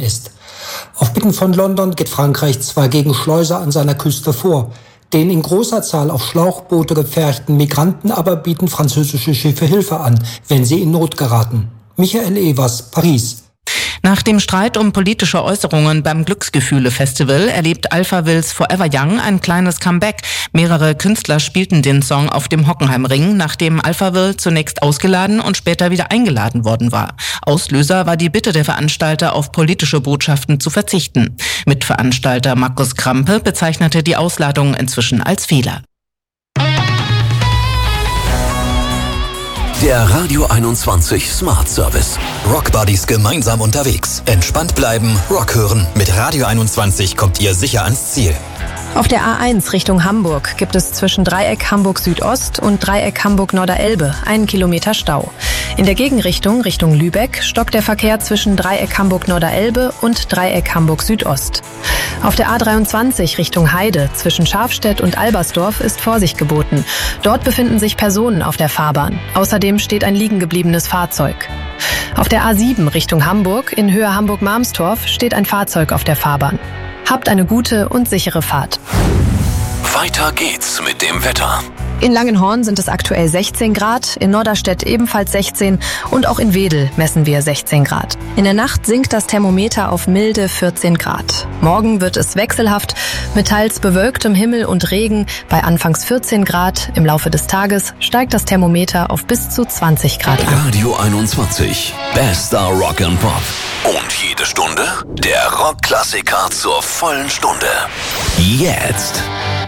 ist. Auf Bitten von London geht Frankreich zwar gegen Schleuser an seiner Küste vor, den in großer Zahl auf Schlauchboote gepferchten Migranten aber bieten französische Schiffe Hilfe an, wenn sie in Not geraten. Michael Evers, Paris. Nach dem Streit um politische Äußerungen beim Glücksgefühle-Festival erlebt Alphavilles Forever Young ein kleines Comeback. Mehrere Künstler spielten den Song auf dem Hockenheimring, nachdem Alphaville zunächst ausgeladen und später wieder eingeladen worden war. Auslöser war die Bitte der Veranstalter, auf politische Botschaften zu verzichten. Mitveranstalter Markus Krampe bezeichnete die Ausladung inzwischen als Fehler. Der Radio 21 Smart Service. Rockbuddies gemeinsam unterwegs. Entspannt bleiben, Rock hören. Mit Radio 21 kommt ihr sicher ans Ziel. Auf der A1 Richtung Hamburg gibt es zwischen Dreieck Hamburg Südost und Dreieck Hamburg Norderelbe 1 Kilometer Stau. In der Gegenrichtung Richtung Lübeck stockt der Verkehr zwischen Dreieck Hamburg Norderelbe und Dreieck Hamburg Südost. Auf der A23 Richtung Heide zwischen Schafstedt und Albersdorf ist Vorsicht geboten. Dort befinden sich Personen auf der Fahrbahn. Außerdem steht ein liegen gebliebenes Fahrzeug. Auf der A7 Richtung Hamburg in Höhe Hamburg-Marmstorf steht ein Fahrzeug auf der Fahrbahn. Habt eine gute und sichere Fahrt. Weiter geht's mit dem Wetter. In Langenhorn sind es aktuell 16 Grad, in Norderstedt ebenfalls 16 und auch in Wedel messen wir 16 Grad. In der Nacht sinkt das Thermometer auf milde 14 Grad. Morgen wird es wechselhaft mit teils bewölktem Himmel und Regen bei anfangs 14 Grad. Im Laufe des Tages steigt das Thermometer auf bis zu 20 Grad an. Radio 21, bester Rock and Pop. Und jede Stunde der Rockklassiker zur vollen Stunde. Jetzt.